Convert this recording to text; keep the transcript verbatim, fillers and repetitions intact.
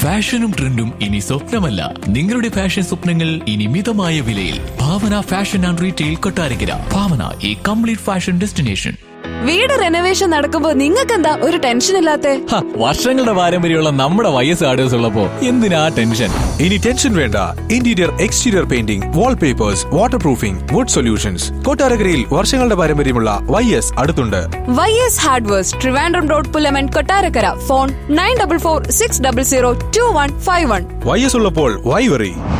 ഫാഷനും ട്രെൻഡും ഇനി സ്വപ്നമല്ല, നിങ്ങളുടെ ഫാഷൻ സ്വപ്നങ്ങൾ ഇനി മിതമായ വിലയിൽ. ഭാവന ഫാഷൻ ആൻഡ് റീറ്റെയിൽ കൊട്ടാരക്കര. ഭാവന, ഈ കംപ്ലീറ്റ് ഫാഷൻ ഡെസ്റ്റിനേഷൻ. വീട് റെനോവേഷൻ നടക്കുമ്പോ നിങ്ങൾക്കെന്താ ഒരു ടെൻഷൻ ഇല്ലാത്തെ? വർഷങ്ങളുടെ പാരമ്പര്യമുള്ള നമ്മുടെ വൈ എസ് ആർഡേഴ്സ് ഉള്ളപ്പോ എന്തിനാ ടെൻഷൻ? ഇനി ടെൻഷൻ വേണ്ട. Interior exterior painting, wallpapers, water proofing, would solutions. കൊട്ടാരക്കരയിൽ വർഷങ്ങളുടെ പാരമ്പര്യമുള്ള വൈ എസ് അടുത്തുണ്ട്. Y S hardwares, Trivandrum road, Pullaman, Kottarakkara. Phone nine double four six double zero to one five one. Y S ഉള്ളപ്പോൾ Y worry.